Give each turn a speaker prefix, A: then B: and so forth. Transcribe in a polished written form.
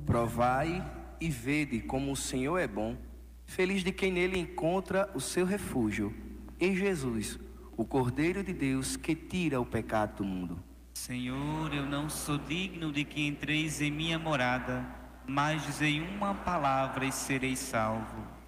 A: Provai e vede como o Senhor é bom. Feliz de quem nele encontra o seu refúgio. Em Jesus, o Cordeiro de Deus que tira o pecado do mundo.
B: Senhor, eu não sou digno de que entreis em minha morada, mas dizei uma palavra e serei salvo.